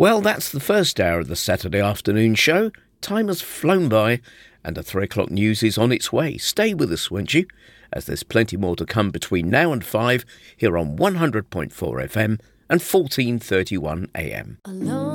Well, that's the first hour of the Saturday afternoon show. Time has flown by and the 3 o'clock news is on its way. Stay with us, won't you? As there's plenty more to come between now and 5 here on 100.4 FM and 1431 AM.